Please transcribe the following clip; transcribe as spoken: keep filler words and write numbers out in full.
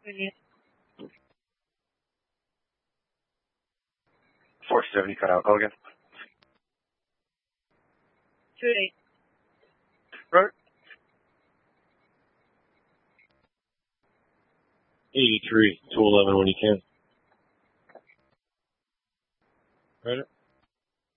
four seventy, cut out. Call again. two eight. Right. eighty-three, two eleven when you can. Right.